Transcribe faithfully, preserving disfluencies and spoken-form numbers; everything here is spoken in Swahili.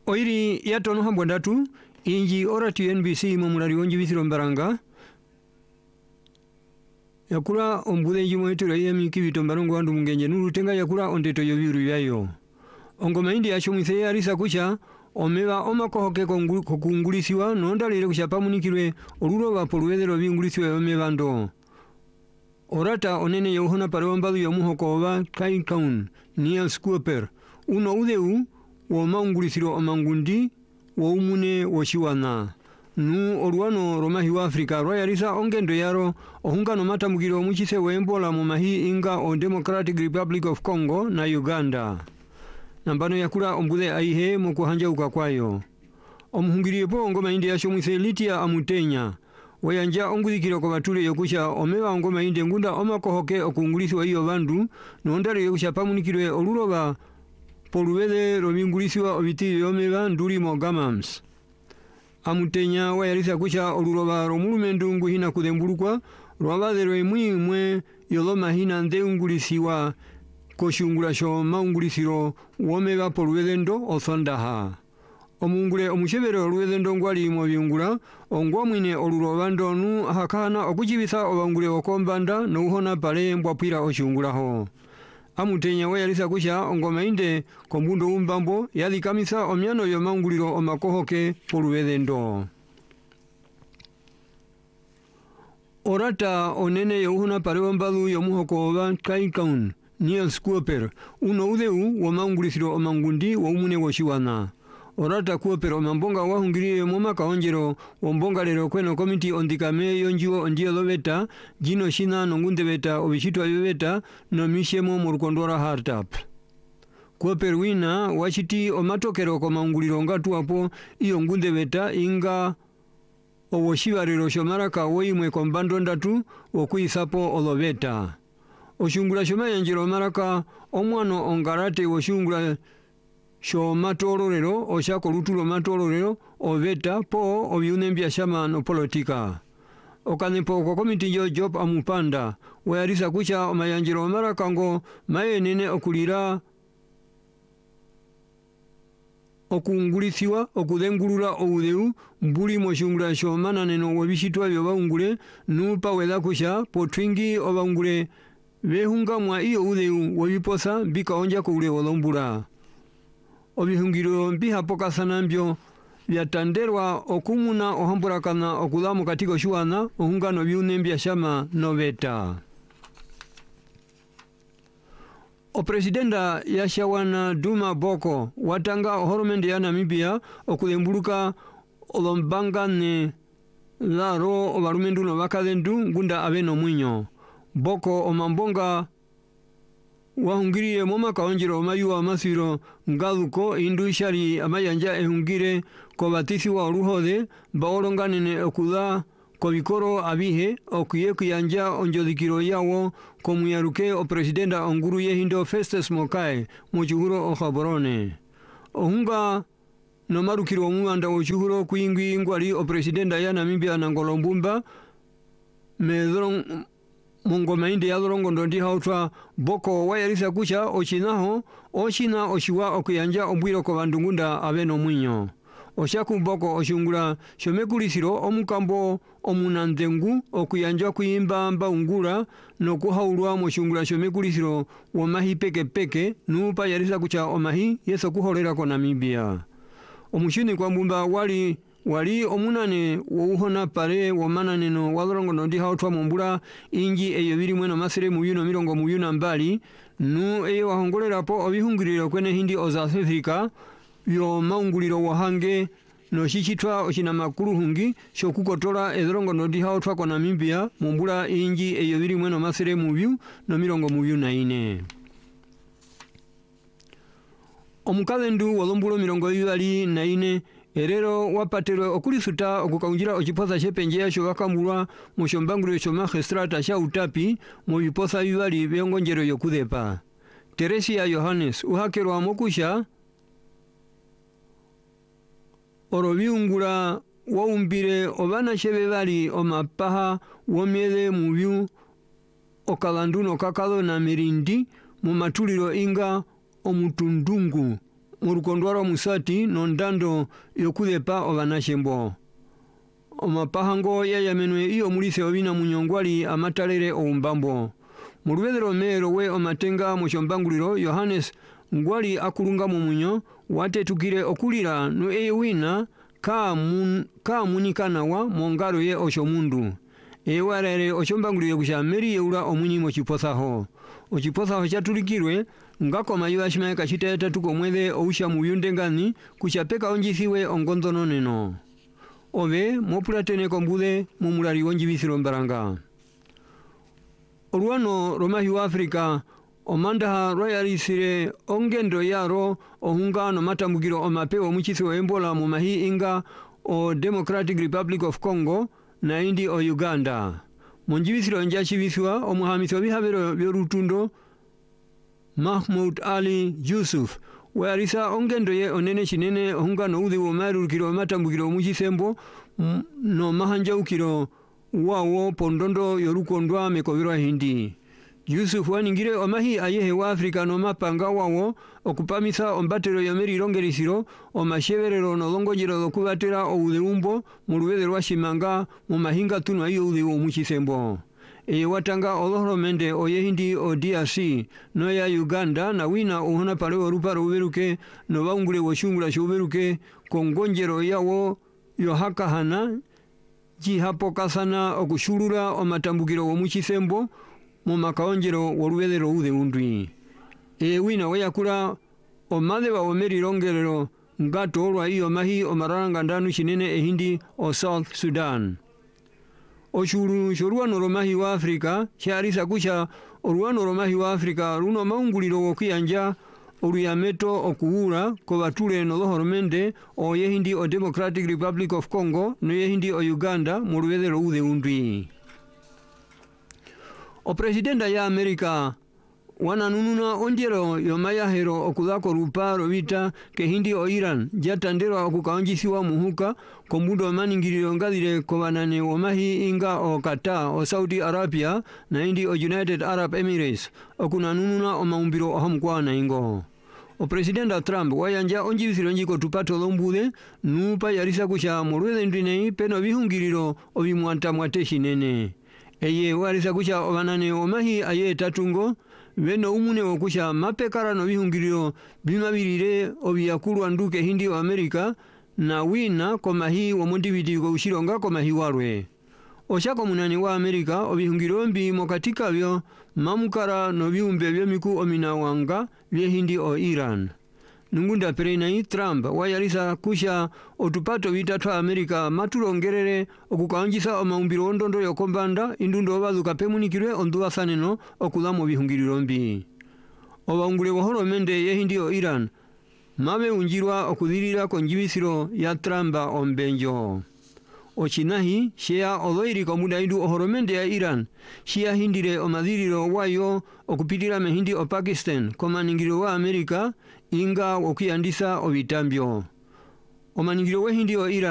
Oiri yatono hambwandatu inji orati N B C mamulari onji visiro mbaranga yakura ombude inji mwetu ya miki vitombarongo wandu mungenje nuru tenga yakura ondeto yobiru yayo ongoma indi yachumwise yarisa kucha omeba omakohoke kokungulisiwa nondalire kuchapa munikirwe oluro bapoluwedero bingulisiwa omebando orata onene yohona parombalu yomuhoko oba Kainkaun Niels Kuoper uno udeu wo maungulisiro omangundi wo umune wo shiwana nu oruano romahi wa Afrika royarisa ongendo yaro ohungano matamugiro muchise wembola mu mahi inga o Democratic Republic of Congo na Uganda nambano yakura ombude aihe mu kuhanja ukakwayo omuhungiriye po ngoma indi yashomwise Litia Amutenya wayanja ongudikiro ko batule yokusha omeba ngoma indi ngunda omakohoke okungulisi wa iyo bandu nondale yokusha pamunikirwe oluroba poluwede robingulisiwa obiti yomeba nduri mo gamams Amutenya wayarisa kucha oluroba romulumendu nguhina kudembulukwa rwabadero imwe yoloma hina ndeungulisiwa koshungula sho maungulisiro womeba poluwedendo osondaha omungule omushebere oluwedendo ngwali mo byungula ongwa mwine olurobando nu hakana okujibisa obangule okombanda no uhona pale mbwapira oshungulaho Amutenya wayarisa kusha ongoma inde kombundo umbambo yalikamisa omyano yo maunguliro omakohoke poluwedendo orata onene yohuna pale wambalu yomuhoko oba Kainkaun Niels Kuoper uno udeu wo maungulisiro omangundi wo umune wo shiwana orata Kuoper omambonga wahungiriye moma kaonjero wombonga lero kweno komiti ondikame yonjiwo ondiyo lobeta jino shina nongunde beta obishitwa bebeta no mishemo murukondora hartap Kuoper wina wachiti omatokero ko maunguliro ngatu apo iyo ngunde beta inga owoshibariro shomaraka woimwe kombando ndatu okuisapo olobeta oshungula shoma yanjiro maraka omwano ongarate woshungula sho matolorero oshako lutulo matolorero oveta po obyunembya shama no politika okanepo ko komiti yo Job Amupanda wayarisa kucha omayanjiro maraka ngo mayenene okulira okungulisiwa okudengulula oudeu mbuli moshungula sho mananeno wabishitwa byo baungule nupa wela kusha potwingi obangule behunga mwa iyo udeu wabiposa bikaonja ko ule wolombula obihungiro mbiha poka sanambyo byatanderwa okumuna ohamburakana okulamu katiko shuana ohungano byunembya shama noveta o presidenta ya shawana Duma Boko watanga ohoromende ya Namibia okulembuluka olombangane laro obarumendu no bakalendu ngunda abeno mwinyo Boko omambonga wahungiriye moma kaonjiro omayuwa masiro ngaluko indu shari amayanja ehungire ko batisi wa ruhode baolonganene okula ko bikoro abihe okuye kuyanja onjodikiro yawo ko muyaruke o presidenta onguru yehindo Festus Mokai mu chuhuro o Gaborone ohunga no marukiro omuanda o chuhuro kuingwi ngwali o presidenta ya Namibia na Ngolombumba medron mongoma inde yadorongo ndondi hautwa Boko wayarisa kucha ochinaho ochina oshiwa okuyanja ombwiro ko bandungunda abeno mwinyo oshaku Boko oshungula shomekulisiro omukambo omunandengu okuyanja kuyimba mbaungura no kuhaulwa moshungula shomekulisiro womahi peke peke nupa yarisa kucha omahi yeso kuholera ko Namibia omushini kwa mbumba wali wali omunane wouhona pare womananeno wadorongo ndondi hautwa mombula inji eyo biri mweno masire mu yuno mirongo mu yuna mbali nu eyo wahongolera po obihungiriro kwene hindi oza Afrika yo maunguliro wahange no shichitwa oshina makuru hungi shokukotola edorongo ndondi hautwa kwa Namibia mombula inji eyo biri mweno masire mu yu no mirongo mu yuna ine omukalendu wolombulo mirongo ibali na ine erero wapatero okulisuta okukaunjira ochiposa shepenje yasho bakamulwa mushombanguro sho magistrata sha utapi mu biposa bibali byongonjero yokudepa Teresia Yohannes uhakerwa mokusha orobiungura waumbire obana shebe bali omapaha womyele mubyu okalanduno kakalo na mirindi mu matuliro inga omutundungu murukondwaro musati nondando yokudepa obanashembo. Omapahango ya yamenwe iyo mulise obina munyongwali amatalere oumbambo. Murubedero mero we omatenga mushombanguliro Yohanes ngwali akulunga mumunyo wate tukire okulira no eyewina ka mun ka munikanawa mongaro ye oshomundu. Ewarere oshombanguliro kusha meri yeula omuni mochiposaho. Ochiposaho chatulikirwe ngako mayu ashima kashita tuko mwede ousha muyundengani kushapeka onjisiwe ongondono neno. Ove mopulatene kombude mumulari onjibisiro mbaranga. Oruano romahi wa Afrika omandaha royalisire ongendo yaro ohungano matambukiro omapeo muchisi wa embola mumahi inga o Democratic Republic of Congo na indi o Uganda. Monjibisiro njashibiswa omuhamiso bihabero byorutundo Mahmoud Ali Yusuf warisa ongendo ye onene chinene ohungano udhi wo marukiro matambukiro muchisembo no mahanja ukiro wawo pondondo yorukondwa mekobirwa hindi. Yusuf waningire omahi ayehe wa Afrika no mapanga wawo okupamisa ombatero yomeri rongerisiro omasheverero no longojero dokubatera oudeumbo murubedero washimanga mu mahinga tunu ayo ude wo muchisembo. E watanga olohoromende oye hindi o D R C no ya Uganda na wina uhona pale waruparo uberuke no baungule woshungula shuberuke kongonjero yawo yohaka hana ji hapo kasana okushulura omatambukiro wo muchisembo mu makaonjero worubedero ude undwi. E wina wayakura omade ba omeri rongerero ngato olwa iyo mahi omaranga ndanu chinene e hindi o South Sudan. Oshuru shoruano romahi wa Afrika chiarisa kusha oruano romahi wa Afrika runo maunguliro wokiyanja oruyameto okuura ko batule no lohoromende o yehindi o Democratic Republic of Congo no yehindi o Uganda mu rubedero ude undwi. O presidenta ya Amerika wananununa onjero yomayahero okudako ruparo vita ke hindi o Iran jatandero okukaonjisiwa muhuka kombudo maningiriro ngadire kobanane omahi inga o Qatar o Saudi Arabia na indi o United Arab Emirates okunanununa o maumbiro ohamkwana ingo. O presidenta Trump wayanja onjibisiro njiko tupato lombude nupa yarisa kusha murwede ndinei peno bihungiriro obimwanta mwateshi nene. Eye warisa kusha obanane omahi aye tatungo beno umune wokusha mapekara no bihungiriro bimabirire obiyakulu anduke hindi wa Amerika na wina komahi womondibiti ko ushironga komahi warwe. Oshako munani wa Amerika obihungiriro mbi mokatika byo mamukara no biumbe byo miku omina wanga bye hindi o Iran. Nungunda pereinai Trump wayarisa kusha otupato bitatu Amerika maturongerere okukaonjisa omaumbiro ondondo yokombanda indundo obazuka pemunikirwe onduwa saneno okudamo bihungiriro mbi. Obaungule wahoromende yehindi o Iran mabe unjirwa okudirira konjibisiro ya Trump ombenjo. Ochinahi shea oloiri komuda indu ohoromende ya Iran shia hindire omadiriro wayo okupitira mehindi o Pakistan komaningiro wa Amerika inga okuyandisa obitambyo. Omaningiro wa hindi o Iran